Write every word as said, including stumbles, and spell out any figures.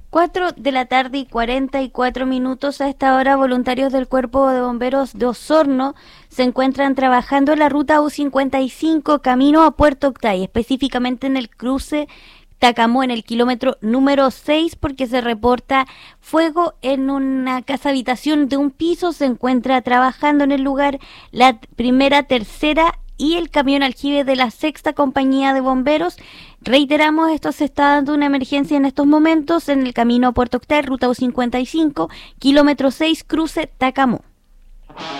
Cuatro de la tarde y cuarenta y cuatro minutos. A esta hora, voluntarios del Cuerpo de Bomberos de Osorno se encuentran trabajando en la ruta U cincuenta y cinco camino a Puerto Octay, específicamente en el cruce Tacamó, en el kilómetro número seis, porque se reporta fuego en una casa habitación de un piso. Se encuentra trabajando en el lugar la primera, tercera y el camión aljibe de la sexta compañía de bomberos. Reiteramos, esto se está dando una emergencia en estos momentos en el camino a Puerto Octay, ruta U cincuenta y cinco, kilómetro seis, cruce Tacamó.